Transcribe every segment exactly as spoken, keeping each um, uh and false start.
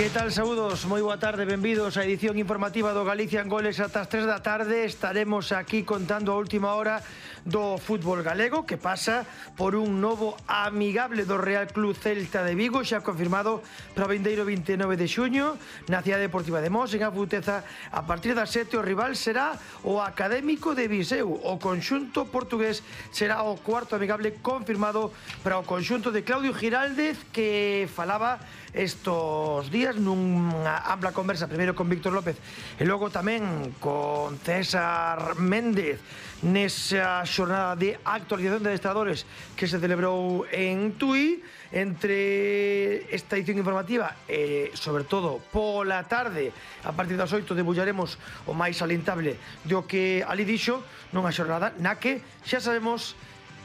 Que tal, saúdos, moi boa tarde, benvidos á edición informativa do Galicia en Goles ata as tres da tarde. Estaremos aquí contando a última hora do fútbol galego, que pasa por un novo amigable do Real Club Celta de Vigo, xa confirmado para o vindeiro vinte e nove de xuño na Cidade Deportiva de Mos, en Afuteza. A partir das sete o rival será o Académico de Viseu. O conxunto portugués será o cuarto amigable confirmado para o conxunto de Claudio Giraldez, que falaba estos días nunha ampla conversa, primeiro con Víctor López e logo tamén con César Méndez, nesa xornada de actualización de adestradores que se celebrou en Tui. Entre esta edición informativa e, sobre todo, pola tarde, a partir das oito, debullaremos o máis salientable do que ali dixo nunha xornada na que xa sabemos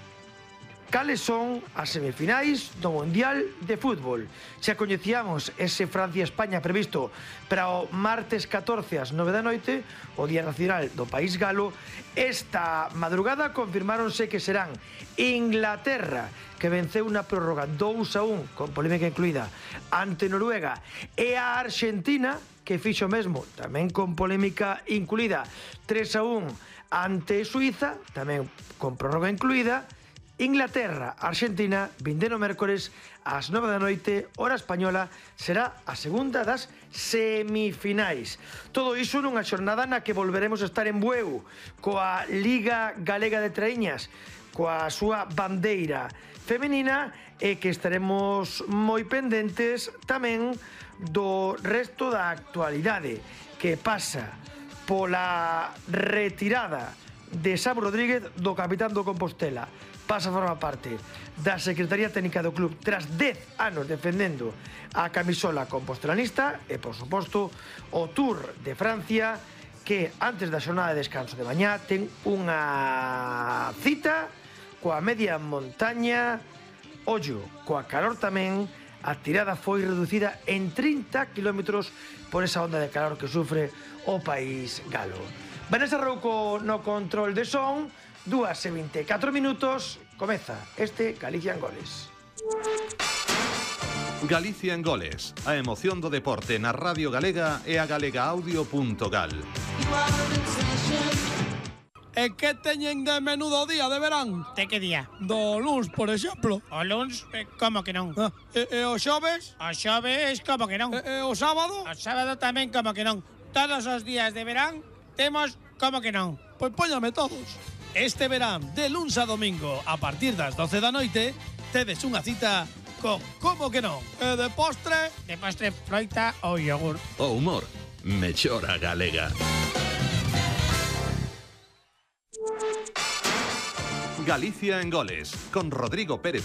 cales son as semifinais do Mundial de Fútbol. Xa coñecíamos ese Francia-España previsto para o martes catorce ás nove da noite, o Día Nacional do País Galo. Esta madrugada confirmáronse que serán Inglaterra, que venceu na prórroga dous a un, con polémica incluída, ante Noruega, e a Argentina, que fixo mesmo, tamén con polémica incluída, tres a un ante Suiza, tamén con prórroga incluída. Inglaterra, Argentina, vindeiro mércores ás nove da noite, hora española, será a segunda das semifinais. Todo iso nunha xornada na que volveremos a estar en Bueu coa Liga Galega de Traíñas, coa súa bandeira femenina, e que estaremos moi pendentes tamén do resto da actualidade, que pasa pola retirada de Samu Rodríguez do capitán do Compostela. Pasa a formar parte da Secretaría Técnica do club tras dez anos defendendo a camisola compostelanista e, por suposto, o Tour de Francia, que antes da xornada de descanso de mañá ten unha cita coa media montaña. Ollo, coa calor tamén, a tirada foi reducida en trinta kilómetros por esa onda de calor que sufre o país galo. Vanessa Rouco no control de son. Dúas e vinte e catro minutos, comeza este Galicia en Goles. Galicia en Goles, a emoción do deporte na Radio Galega e a galegaaudio punto gal. E que teñen de menudo día de verán? De que día? Do luns, por exemplo. O luns, eh, como que non? Ah, e, e o xoves? O xoves, como que non? E, e o sábado? O sábado tamén, como que non? Todos os días de verán temos como que non? Pois póñame todos. Este verán, de luns a domingo, a partir das doce da noite, tedes unha cita con como que non? E de postre? De postre, froita ou yogur. O humor, mellora galega. Galicia en Goles, con Rodrigo Pérez